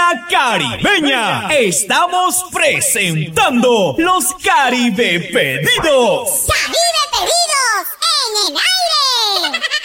zona caribeña. Estamos presentando los Caribe Pedidos. ¡Caribe Pedidos en el aire!